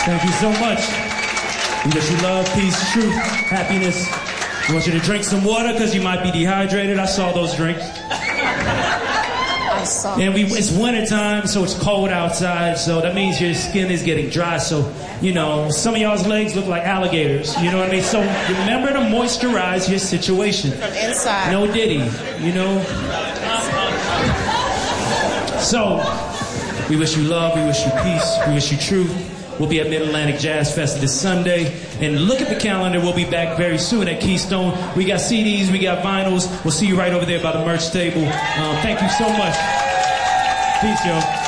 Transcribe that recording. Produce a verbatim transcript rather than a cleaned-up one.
Thank you so much. We wish you love, peace, truth, happiness. We want you to drink some water because you might be dehydrated. I saw those drinks. I saw. And we, it's winter time, so it's cold outside. So that means your skin is getting dry. So, you know, some of y'all's legs look like alligators. You know what I mean? So remember to moisturize your situation. From inside. No Diddy, you know? So, we wish you love, we wish you peace, we wish you truth. We'll be at Mid-Atlantic Jazz Fest this Sunday. And look at the calendar. We'll be back very soon at Keystone. We got C Ds. We got vinyls. We'll see you right over there by the merch table. Um, thank you so much. Peace, yo.